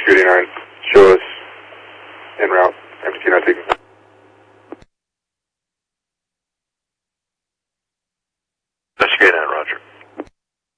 Rescue 89. Show us en route. MT not taking. Rescue 89, roger.